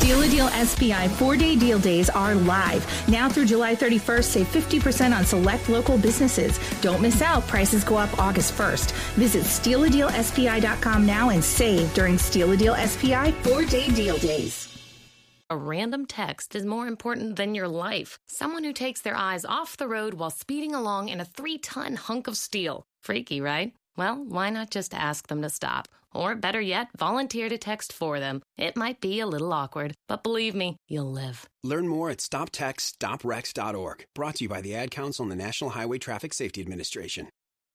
Steal a Deal SPI 4-day deal days are live. Now through July 31st, save 50% on select local businesses. Don't miss out. Prices go up August 1st. Visit StealADealSPI.com now and save during Steal a Deal SPI 4-day deal days. A random text is more important than your life. Someone who takes their eyes off the road while speeding along in a 3-ton hunk of steel. Freaky, right? Well, why not just ask them to stop? Or better yet, volunteer to text for them. It might be a little awkward, but believe me, you'll live. Learn more at StopTextStopWrecks.org. Brought to you by the Ad Council and the National Highway Traffic Safety Administration.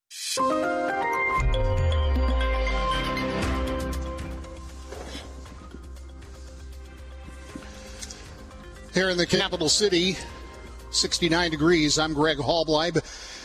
Here in the capital city, 69 degrees. I'm Greg Hallbleib,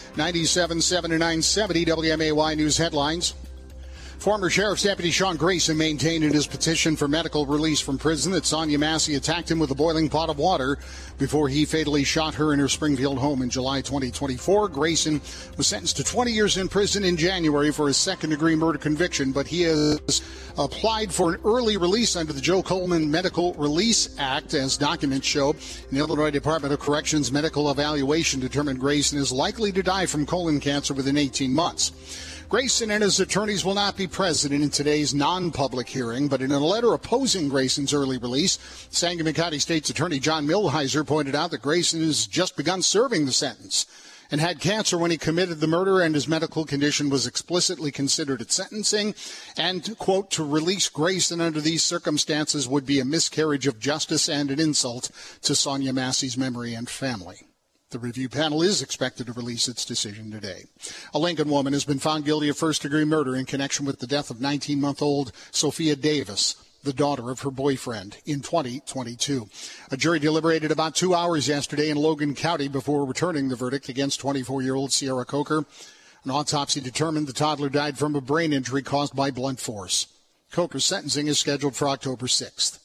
97.7 and 970 WMAY News headlines. Former Sheriff's Deputy Sean Grayson maintained in his petition for medical release from prison that Sonia Massey attacked him with a boiling pot of water before he fatally shot her in her Springfield home in July 2024. Grayson was sentenced to 20 years in prison in January for his second-degree murder conviction, but he has applied for an early release under the Joe Coleman Medical Release Act. As documents show, the Illinois Department of Corrections medical evaluation determined Grayson is likely to die from colon cancer within 18 months. Grayson and his attorneys will not be present in today's non-public hearing, but in a letter opposing Grayson's early release, Sangamon County State's Attorney John Milheiser pointed out that Grayson has just begun serving the sentence and had cancer when he committed the murder, and his medical condition was explicitly considered at sentencing, and, quote, to release Grayson under these circumstances would be a miscarriage of justice and an insult to Sonia Massey's memory and family. The review panel is expected to release its decision today. A Lincoln woman has been found guilty of first-degree murder in connection with the death of 19-month-old Sophia Davis, the daughter of her boyfriend, in 2022. A jury deliberated about 2 hours yesterday in Logan County before returning the verdict against 24-year-old Sierra Coker. An autopsy determined the toddler died from a brain injury caused by blunt force. Coker's sentencing is scheduled for October 6th.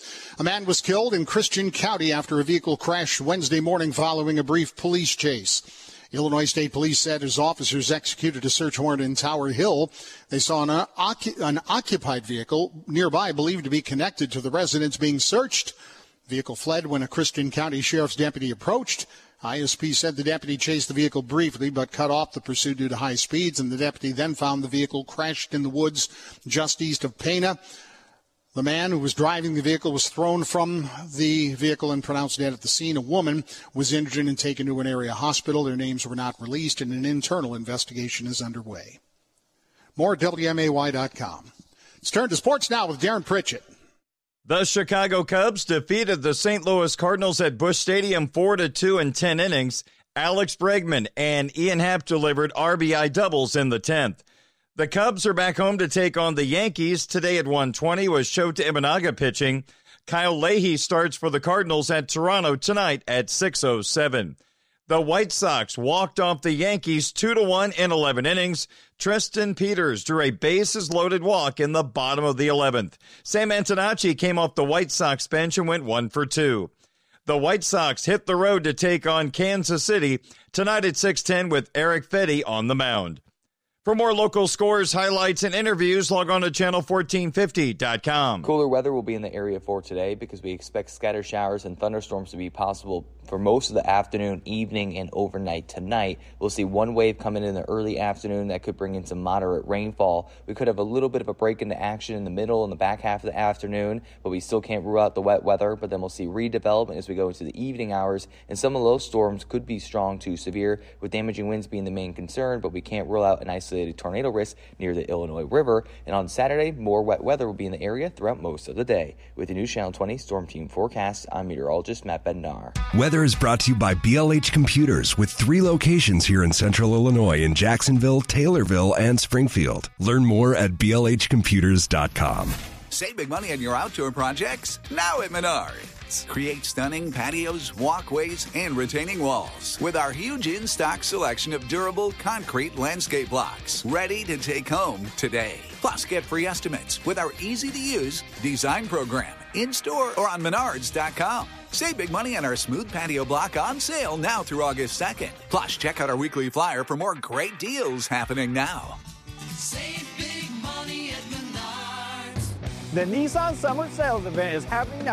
A man was killed in Christian County after a vehicle crashed Wednesday morning following a brief police chase. Illinois State Police said as officers executed a search warrant in Tower Hill, they saw an occupied vehicle nearby believed to be connected to the residents being searched. The vehicle fled when a Christian County Sheriff's deputy approached. ISP said the deputy chased the vehicle briefly but cut off the pursuit due to high speeds, and the deputy then found the vehicle crashed in the woods just east of Pana. The man who was driving the vehicle was thrown from the vehicle and pronounced dead at the scene. A woman was injured and taken to an area hospital. Their names were not released, and an internal investigation is underway. More at WMAY.com. Let's turn to sports now with Darren Pritchett. The Chicago Cubs defeated the St. Louis Cardinals at Busch Stadium 4-2 in 10 innings. Alex Bregman and Ian Happ delivered RBI doubles in the 10th. The Cubs are back home to take on the Yankees today at 1:20 with Shota Imanaga pitching. Kyle Leahy starts for the Cardinals at Toronto tonight at 6:07. The White Sox walked off the Yankees 2-1 in 11 innings. Tristan Peters drew a bases-loaded walk in the bottom of the 11th. Sam Antonacci came off the White Sox bench and went 1 for 2. The White Sox hit the road to take on Kansas City tonight at 6:10 with Eric Fedde on the mound. For more local scores, highlights, and interviews, log on to channel1450.com. Cooler weather will be in the area for today because we expect scattered showers and thunderstorms to be possible for most of the afternoon, evening, and overnight tonight. We'll see one wave coming in the early afternoon that could bring in some moderate rainfall. We could have a little bit of a break into action in the middle and the back half of the afternoon, but we still can't rule out the wet weather. But then we'll see redevelopment as we go into the evening hours, and some of those storms could be strong to severe, with damaging winds being the main concern, but we can't rule out an isolated tornado risk near the Illinois River. And on Saturday, more wet weather will be in the area throughout most of the day. With the new Channel 20 Storm Team forecast, I'm meteorologist Matt Bednar. Weather is brought to you by BLH Computers, with 3 locations here in Central Illinois in Jacksonville, Taylorville, and Springfield. Learn more at blhcomputers.com. Save big money on your outdoor projects now at Menards. Create stunning patios, walkways, and retaining walls with our huge in-stock selection of durable concrete landscape blocks ready to take home today. Plus, get free estimates with our easy-to-use design program in-store or on Menards.com. Save big money on our smooth patio block on sale now through August 2nd. Plus, check out our weekly flyer for more great deals happening now. Save big money at Menards. The Nissan Summer Sales Event is happening now.